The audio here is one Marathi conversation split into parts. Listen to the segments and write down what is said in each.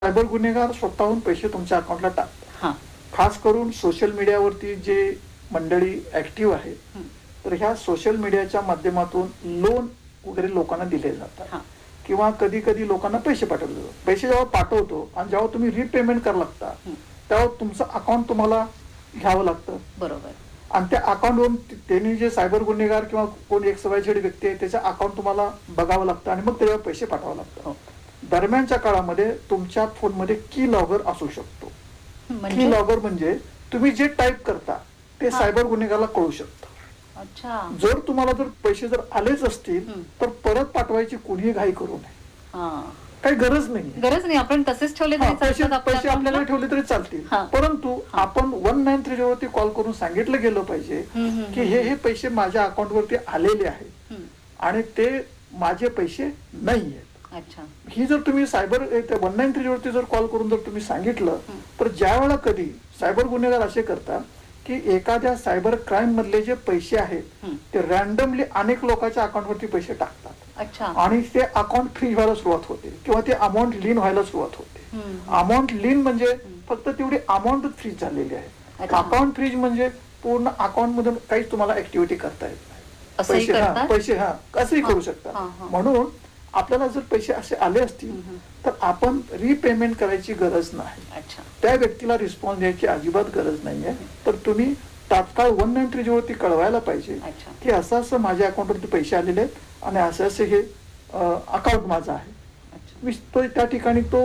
सायबर गुन्हेगार स्वतःहून पैसे तुमच्या अकाउंटला टाकतात. हां. खास करून सोशल मीडियावरती जे मंडळी ऍक्टिव्ह आहेत, हं. तर ह्या सोशल मीडियाच्या माध्यमातून लोन वगैरे लोकांना दिले जातात हां. किंवा कधी कधी लोकांना पैसे पाठवले जातात. पैसे जेव्हा पाठवतो आणि जेव्हा तुम्ही रिपेमेंट करायला लागता हं. तेव्हा तुमचं अकाउंट तुम्हाला घ्यावं लागतं बरोबर. आणि त्या अकाउंटवरून त्यांनी जे सायबर गुन्हेगार किंवा कोण XYZ व्यक्ती आहे त्याचं अकाउंट तुम्हाला बघावं लागतं आणि मग त्याच्यावर पैसे पाठवावं लागतं. हो. दरम्यानच्या काळामध्ये तुमच्या फोनमध्ये की लॉगर असू शकतो. म्हणजे की लॉगर म्हणजे तुम्ही जे टाईप करता ते हां. सायबर गुन्हेगारला कळू शकतं. अच्छा. जर तुम्हाला जर पैसे जर आलेच असतील हं. तर परत पाठवायची कोणीही घाई करू नये. हां. काही गरज नाही. गरज नाही, आपण तसेच ठेवले तरी पैसे चालतात आपल्या पैसे आपल्याला अकाउंटला? ठेवले तरी चालतील, हां. परंतु हां. आपण 1930 वरती कॉल करून सांगितलं गेलं पाहिजे हं, हं, की हं. हे पैसे माझ्या अकाउंट वरती आलेले आहेत हं. आणि ते माझे पैसे नाहीयेत. अच्छा. ही जर तुम्ही सायबर 1930 वरती जर कॉल करून जर तुम्ही सांगितलं हं. तर ज्या वेळेला कधी सायबर गुन्हेगार असे करतात की एखाद्या सायबर क्राईम मधले जे पैसे आहेत हं. ते रॅन्डमली अनेक लोकांच्या अकाउंट वरती पैसे टाकतात अच्छा. आणि ते अकाउंट फ्रीज व्हायला सुरुवात होते किंवा ते अमाऊंट लीन व्हायला सुरुवात होते. हं. अमाऊंट लीन म्हणजे फक्त तेवढी अमाऊंट फ्रीज झालेली आहे. अच्छा. अकाउंट फ्रीज म्हणजे पूर्ण अकाउंट मधून काहीच तुम्हाला ऍक्टिव्हिटी करता येत नाही. असंही करतात? पैसे असंही हां. करू शकता. हां, हां. म्हणून आपल्याला जर पैसे असे आले असतील हं, हं. तर आपण रिपेमेंट करायची गरज नाही. अच्छा. त्या व्यक्तीला रिस्पॉन्स द्यायची अजिबात गरज नाहीये. तर तुम्ही तात्काळ 1930 वरती कळवायला पाहिजे अच्छा. की असं असं माझ्या अकाउंटवरती पैसे आलेले आहेत आणि असं असं हे अकाउंट माझं आहे. अच्छा. मी तो त्या ठिकाणी तो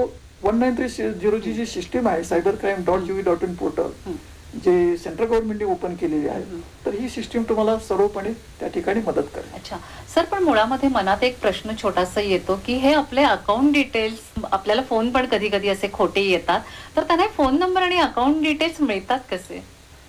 1930 जी सिस्टीम आहे cybercrime.gov.in पोर्टल हं. जे सेंट्रल गव्हर्नमेंटने ओपन केलेली आहे, हं. तर ही सिस्टीम तुम्हाला सर्वपणे त्या ठिकाणी मदत करेल. अच्छा सर, पण मुळामध्ये मनात एक प्रश्न छोटासा येतो की हे आपले अकाउंट डिटेल्स, आपल्याला फोन पण कधी कधी असे खोटे येतात, तर त्यांना फोन नंबर आणि अकाउंट डिटेल्स मिळतात कसे?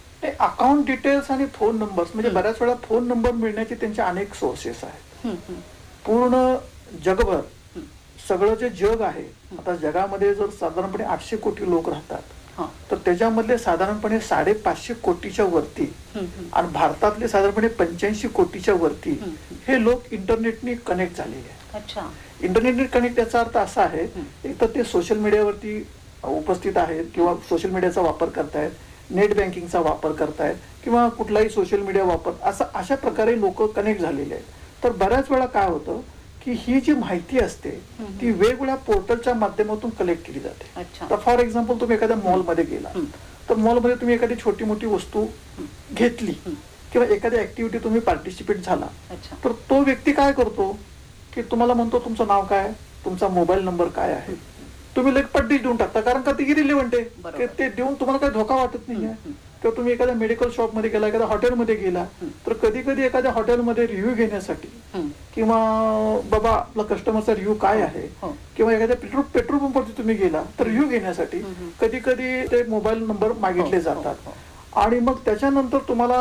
अकाउंट डिटेल्स आणि फोन नंबर्स म्हणजे हं. बऱ्याच वेळा फोन नंबर मिळण्याचे त्यांचे अनेक सोर्सेस आहेत. हं, हं. पूर्ण जगभर हं. सगळं जे जग आहे, आता जगामध्ये जर साधारणपणे 800 कोटी लोक राहतात, हां. तर त्याच्यामधले साधारणपणे 550 कोटीच्या वरती हं, हं. आणि भारतातले साधारणपणे 85 कोटीच्या वरती हं. हे लोक इंटरनेटनी कनेक्ट झालेले आहेत. अच्छा. इंटरनेटने कनेक्ट याचा अर्थ असा आहे हं. एक तर ते सोशल मीडियावरती उपस्थित आहेत किंवा सोशल मीडियाचा वापर करतायत, नेट बँकिंगचा वापर करतायत किंवा कुठलाही सोशल मीडिया वापर अशा प्रकारे लोक कनेक्ट झालेले आहेत. तर बऱ्याच वेळा काय होतं की ही जी माहिती असते ती वेगवेगळ्या पोर्टलच्या माध्यमातून कलेक्ट केली जाते. अच्छा. तर फॉर एक्झाम्पल तुम्ही एखाद्या मॉलमध्ये गेला हं. तर मॉलमध्ये तुम्ही एखादी छोटी मोठी वस्तू घेतली हं. किंवा एखाद्या ऍक्टिव्हिटी तुम्ही पार्टिसिपेट झाला, अच्छा. तर तो व्यक्ती काय करतो की तुम्हाला म्हणतो तुमचं नाव काय, तुमचा मोबाईल नंबर काय आहे, तुम्ही लेख पट्टी देऊन टाकता कारण का ती इरिलेव्हंट आहे. बरोबर. ते देऊन तुम्हाला काही धोका वाटत नाहीये. हं. किंवा तुम्ही एखाद्या मेडिकल शॉपमध्ये गेला, एखाद्या हॉटेलमध्ये गेला, तर कधी कधी एखाद्या हॉटेलमध्ये रिव्ह्यू घेण्यासाठी हं. किंवा बाबा आपला कस्टमरचा रिव्ह्यू काय आहे हो. किंवा एखाद्या पेट्रोल पंपवरती तुम्ही गेला तर रिव्ह्यू घेण्यासाठी कधी कधी ते मोबाईल नंबर मागितले हो, जातात. हो, आणि मग त्याच्यानंतर तुम्हाला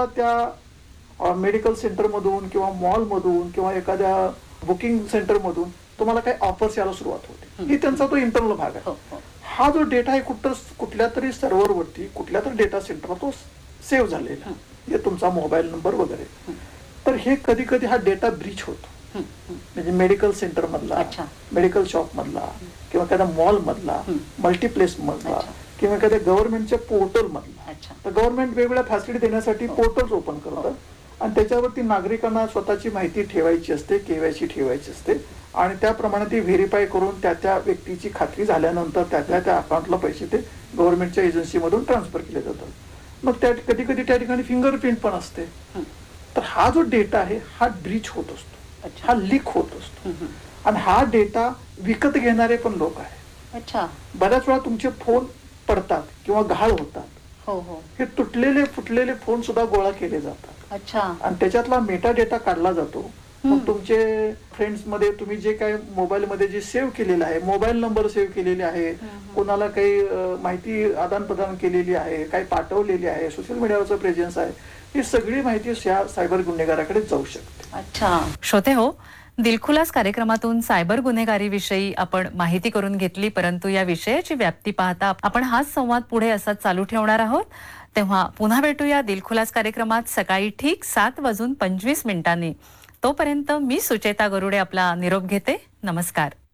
त्या मेडिकल सेंटर मधून किंवा मॉल मधून किंवा एखाद्या बुकिंग सेंटर मधून तुम्हाला काही ऑफर्स यायला सुरुवात होते. ही त्यांचा तो इंटरनल भाग आहे. हो, हो. हा जो डेटा आहे कुठल्या तरी सर्व्हरवरती कुठल्या तरी डेटा सेंटरला तो सेव्ह झालेला म्हणजे तुमचा मोबाईल नंबर वगैरे. तर हे कधी कधी हा डेटा ब्रीच होतो. हं, हं. म्हणजे मेडिकल सेंटर मधला, अच्छा. मेडिकल शॉप मधला किंवा एखाद्या मॉल मधला, मल्टीप्लेस मधला अच्छा. किंवा एखाद्या गव्हर्नमेंटच्या पोर्टल मधला. अच्छा. तर गव्हर्नमेंट वेगवेगळ्या फॅसिलिटी देण्यासाठी पोर्टल्स ओपन करतं आणि त्याच्यावरती नागरिकांना स्वतःची माहिती ठेवायची असते, केवायसी ठेवायची असते आणि त्याप्रमाणे ती व्हेरीफाय करून त्या व्यक्तीची खात्री झाल्यानंतर त्या अकाउंटला पैसे ते गव्हर्नमेंटच्या एजन्सीमधून ट्रान्सफर केले जातात. मग कधी कधी त्या ठिकाणी फिंगरप्रिंट पण असते. तर हा जो डेटा आहे हा ब्रीच होत असतो, अच्छा. हा लीक होत असतो हं, हं. आणि हा डेटा विकत घेणारे पण लोक आहेत. अच्छा. बऱ्याच वेळा तुमचे फोन पडतात किंवा गहाळ होतात. हो, हो. हे तुटलेले फुटलेले फोन सुद्धा गोळा केले जातात अच्छा. आणि त्याच्यातला मेटा डेटा काढला जातो. मग तुमचे फ्रेंड्स मध्ये तुम्ही जे काही मोबाईल मध्ये जे सेव्ह केलेलं आहे, मोबाईल नंबर सेव्ह केलेले आहे, कोणाला काही माहिती आदान प्रदान केलेली आहे, काही पाठवलेली आहे, सोशल मीडियावरचं प्रेझेन्स आहे, ही सगळी माहिती सायबर गुन्हेगाराकडे जाऊ शकते. अच्छा. श्रोते हो, दिलखुलास कार्यक्रमातून सायबर गुन्हेगारीविषयी आपण माहिती करून घेतली, परंतु या विषयाची व्याप्ती पाहता आपण हाच संवाद पुढे असाच चालू ठेवणार आहोत. तेव्हा पुन्हा भेटूया दिलखुलास कार्यक्रमात सकाळी ठीक 7:25 तोपर्यंत मी सुचेता गरुडे आपला निरोप घेते. नमस्कार.